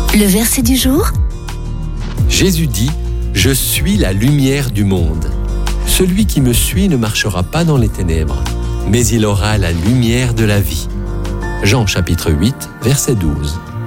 Le verset du jour. Jésus dit « Je suis la lumière du monde. Celui qui me suit ne marchera pas dans les ténèbres, mais il aura la lumière de la vie. » Jean chapitre 8, verset 12.